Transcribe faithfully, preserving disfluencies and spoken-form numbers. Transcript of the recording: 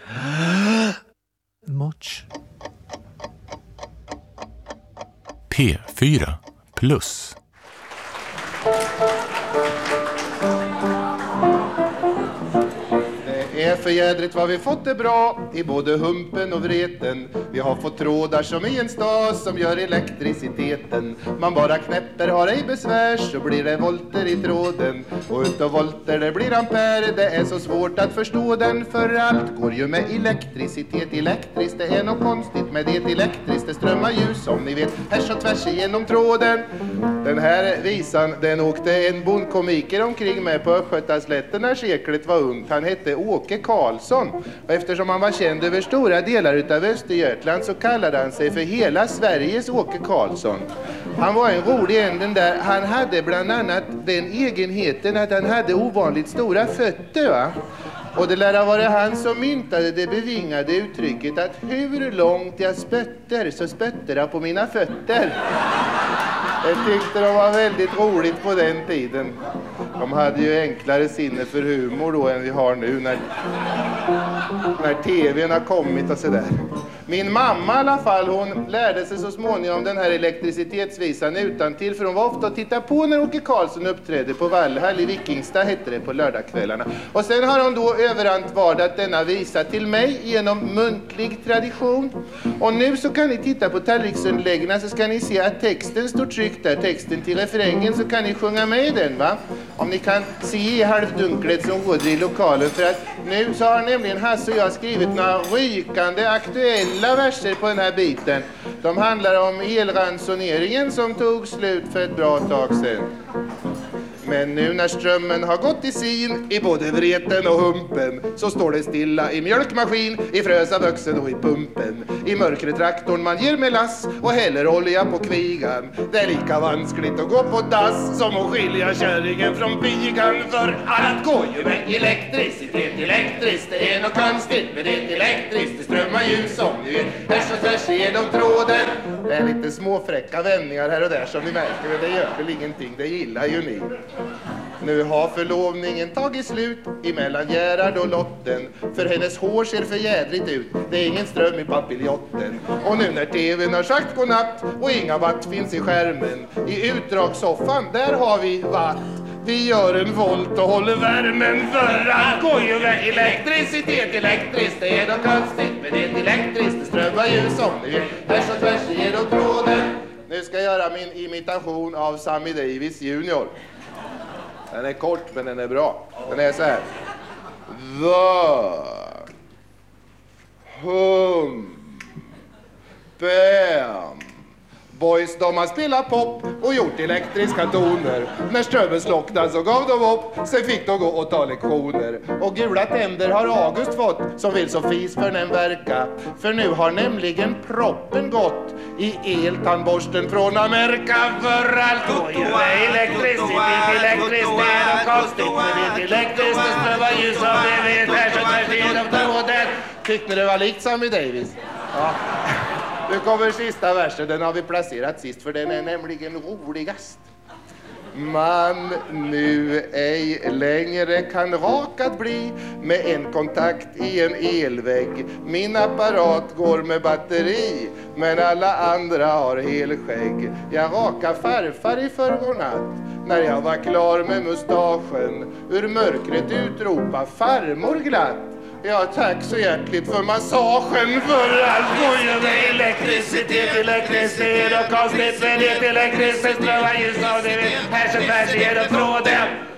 Moch. P fyra plus. Det är för jädrigt vad vi fått det bra i både humpen och vreten. Vi har fått trådar som i en stas som gör elektriciteten. Man bara knäpper, har ej besvär, så blir det volter i tråden. Och utav volter det blir ampere, det är så svårt att förstå den. För allt går ju med elektricitet. Elektriskt, det är något konstigt med det. Elektriskt, det strömmar ljus som ni vet härs och tvärs igenom tråden. Den här visan, den åkte en bondkomiker omkring med på Östgötaslätten när seklet var ungt. Han hette Åke Karlsson. Och eftersom han var känd över stora delar utav Östergötland så kallade han sig för hela Sveriges Åke Karlsson. Han var en rolig en den där. Han hade bland annat den egenheten att han hade ovanligt stora fötter, va? Och det lär ha varit han som myntade det bevingade uttrycket att hur långt jag spötter så spötter jag på mina fötter. Jag tyckte de var väldigt roligt på den tiden. De hade ju enklare sinne för humor då än vi har nu när, när tvn har kommit och sådär. Min mamma i alla fall, hon lärde sig så småningom den här elektricitetsvisan utan till, för hon var ofta att titta på när Åke Karlsson uppträdde på Vallhall i Vikingstad hette det på lördagskvällarna. Och sen har hon då överantvardat denna visa till mig genom muntlig tradition. Och nu så kan ni titta på tallriksunläggarna så ska ni se att texten står tryckt där, texten till refrängen, så kan ni sjunga med den, va? Om ni kan se i halvdunklet som råder i lokalen, för att nu så har nämligen Hasse och jag skrivit några rykande aktuella verser på den här biten. De handlar om elransoneringen som tog slut för ett bra tag sedan. Men nu när strömmen har gått i sin i både vreten och humpen så står det stilla i mjölkmaskin, i frösaböxen och i pumpen. I mörkret traktorn man ger med lass och häller olja på kvigan. Det är lika vanskligt att gå på dass som att skilja kärringen från pigan. För allt går ju med elektricitet. Elektriskt, det är något konstigt med det elektriskt. Det strömmar ljus som ni vet, härs och tvärs genom tråden. Det är lite småfräcka vändningar här och där som ni märker, men det gör väl ingenting, det gillar ju ni. Nu har förlovningen tagit slut emellan Gerhard och Lotten, för hennes hår ser för jädrigt ut, det är ingen ström i papiljotten. Och nu när tvn har sagt godnatt och inga watt finns i skärmen, i utdragssoffan där har vi watt. Vi gör en volt och håller värmen, för allt går ju med elektricitet. Elektriskt, det är något konstigt men det är elektriskt, det strömmar ljus som ni vet härs och tvärs genom tråden. Nu ska jag göra min imitation av Sammy Davis junior. Den är kort men den är bra. Den är så här. The hum bam. Boys, de har spelat pop och gjort elektriska toner. När strömmen slocknade så gav de upp. Sen fick de gå och ta lektioner. Och gula tänder har August fått, som vill så fis för den verka. För nu har nämligen proppen gått i eltandborsten från Amerika. För allt går ju med elektricitet. Elektriskt, det är något konstigt med det elektriskt. Det strömmar ljus av det vet här så tvärs genom tråden. Tyckte det var likt Sammy Davis? Ja. Nu kommer sista versen, den har vi placerat sist för den är nämligen roligast. Man nu ej längre kan rakad bli med en kontakt i en elvägg. Min apparat går med batteri, men alla andra har helskägg. Jag rakar farfar i förrgår natt när jag var klar med mustaschen. Ur mörkret utropa farmor glatt. Ja, tack så hjärtligt för massagen, för allt går ju med elektricitet. Elektricitet och konstigt med det elektricitet strömmar ljus av det här så tvärs genom tråden.